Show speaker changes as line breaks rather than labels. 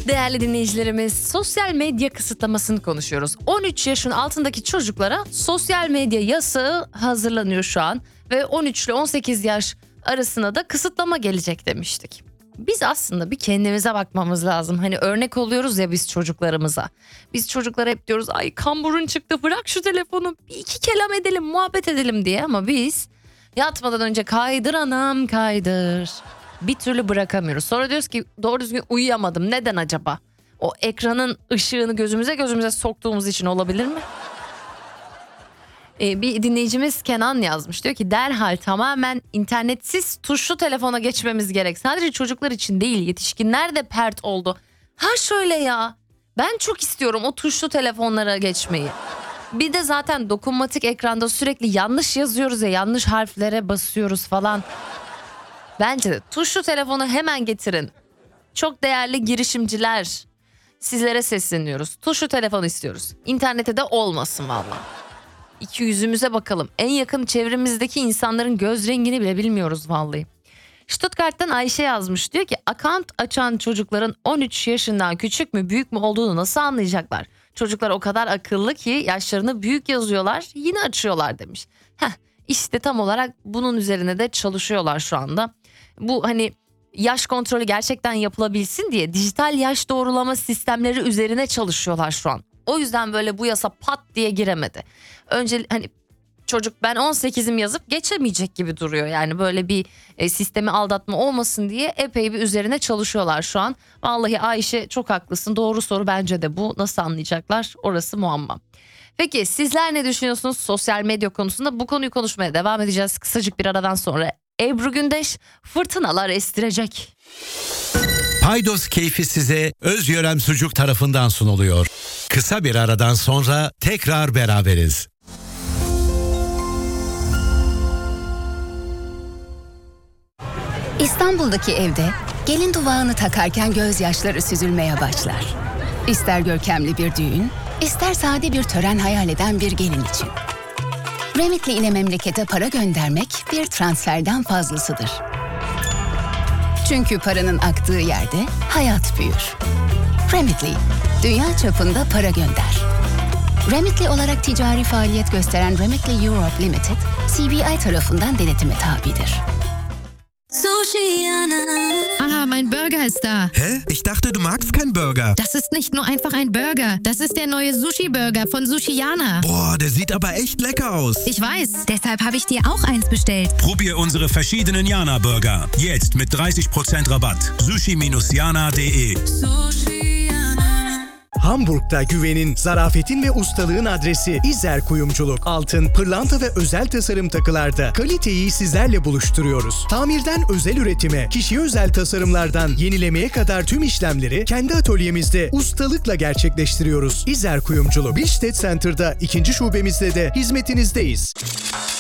Değerli dinleyicilerimiz, sosyal medya kısıtlamasını konuşuyoruz. 13 yaşın altındaki çocuklara sosyal medya yasağı hazırlanıyor şu an ve 13 ile 18 yaş arasına da kısıtlama gelecek demiştik. Biz aslında bir kendimize bakmamız lazım. Hani örnek oluyoruz ya biz çocuklarımıza. Biz çocuklara hep diyoruz ay kamburun çıktı, bırak şu telefonu, bir iki kelam edelim, muhabbet edelim diye, ama biz yatmadan önce kaydır anam kaydır. Bir türlü bırakamıyoruz. Sonra diyoruz ki doğru düzgün uyuyamadım. Neden acaba? O ekranın ışığını gözümüze soktuğumuz için olabilir mi? Bir dinleyicimiz Kenan yazmış. Diyor ki derhal tamamen internetsiz tuşlu telefona geçmemiz gerek. Sadece çocuklar için değil, yetişkinler de pert oldu. Ha şöyle ya, ben çok istiyorum o tuşlu telefonlara geçmeyi. Bir de zaten dokunmatik ekranda sürekli yanlış yazıyoruz ya, yanlış harflere basıyoruz falan. Bence de tuşlu telefonu hemen getirin. Çok değerli girişimciler, sizlere sesleniyoruz. Tuşlu telefon istiyoruz. İnternette de olmasın valla. İki yüzümüze bakalım. En yakın çevremizdeki insanların göz rengini bile bilmiyoruz vallahi. Stuttgart'tan Ayşe yazmış. Diyor ki account açan çocukların 13 yaşından küçük mü büyük mü olduğunu nasıl anlayacaklar? Çocuklar o kadar akıllı ki yaşlarını büyük yazıyorlar, yine açıyorlar demiş. İşte tam olarak bunun üzerine de çalışıyorlar şu anda. Bu hani yaş kontrolü gerçekten yapılabilsin diye dijital yaş doğrulama sistemleri üzerine çalışıyorlar şu an. O yüzden böyle bu yasa pat diye giremedi. Önce hani çocuk ben 18'im yazıp geçemeyecek gibi duruyor. Yani böyle bir sistemi aldatma olmasın diye epey bir üzerine çalışıyorlar şu an. Vallahi Ayşe çok haklısın. Doğru soru bence de bu. Nasıl anlayacaklar? Orası muamma. Peki sizler ne düşünüyorsunuz sosyal medya konusunda? Bu konuyu konuşmaya devam edeceğiz kısacık bir aradan sonra. Ebru Gündeş fırtınalar estirecek.
Paydos keyfi size Özgören Sucuk tarafından sunuluyor. Kısa bir aradan sonra tekrar beraberiz.
İstanbul'daki evde gelin duvağını takarken gözyaşları süzülmeye başlar. İster görkemli bir düğün, ister sade bir tören hayal eden bir gelin için. Remitly ile memlekete para göndermek bir transferden fazlasıdır. Çünkü paranın aktığı yerde hayat büyür. Remitly, dünya çapında para gönder. Remitly olarak ticari faaliyet gösteren Remitly Europe Limited, CBI tarafından denetime tabidir.
Ah, mein Burger ist da.
Hä? Ich dachte, du magst keinen Burger.
Das ist nicht nur einfach ein Burger. Das ist der neue Sushi-Burger von Sushiana.
Boah, der sieht aber echt lecker aus.
Ich weiß, deshalb habe ich dir auch eins bestellt.
Probier unsere verschiedenen Jana-Burger. Jetzt mit 30% Rabatt. Sushi-jana.de.
Hamburg'da güvenin, zarafetin ve ustalığın adresi İzer Kuyumculuk. Altın, pırlanta ve özel tasarım takılarda kaliteyi sizlerle buluşturuyoruz. Tamirden özel üretime, kişiye özel tasarımlardan yenilemeye kadar tüm işlemleri kendi atölyemizde ustalıkla gerçekleştiriyoruz. İzer Kuyumculuk, Billstedt Center'da 2. şubemizde de hizmetinizdeyiz.